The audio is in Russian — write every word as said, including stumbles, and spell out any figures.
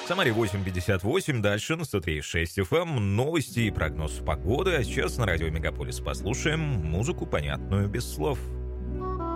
Самаре восемь пятьдесят восемь, дальше на сто три и шесть эф эм, новости и прогноз погоды, а сейчас на радио Мегаполис послушаем музыку, понятную без слов.